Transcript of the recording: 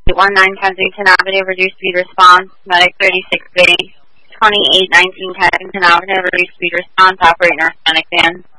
819 Kensington Avenue, reduced speed response, medic 36B. 2819 Kensington Avenue, reduced speed response, operator mechanic van.